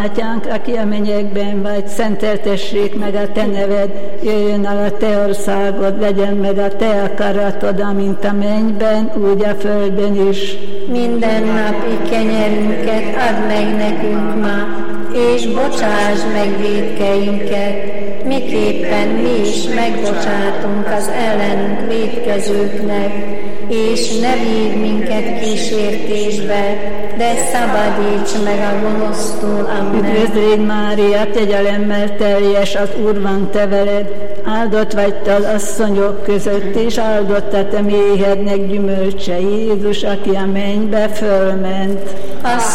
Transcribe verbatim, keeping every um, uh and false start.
Atyánk, aki a mennyekben vagy, szenteltessék meg a te neved, jöjjön el a te országod, legyen meg a te akaratod, amint a mennyben, úgy a földön is. Minden napi kenyerünket add meg nekünk ma, és bocsáss meg vétkeinket, miképpen mi is megbocsátunk az ellenünk vétkezőknek, és ne védj minket kísértésbe, de szabadíts meg a gonosztól, amen. Üdvözl légy, Mária, kegyelemmel teljes, az Úr van te veled, áldott vagy te az asszonyok között, és áldott a te méhednek gyümölcse, Jézus, aki a mennybe fölment.